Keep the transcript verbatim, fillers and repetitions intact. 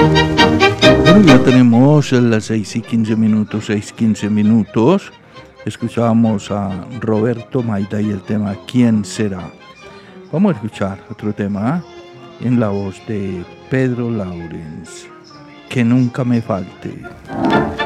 Bueno, ya tenemos las seis y quince minutos, seis y quince minutos. Escuchábamos a Roberto Maida y el tema ¿Quién será? Vamos a escuchar otro tema en la voz de Pedro Laurens. Que nunca me falte.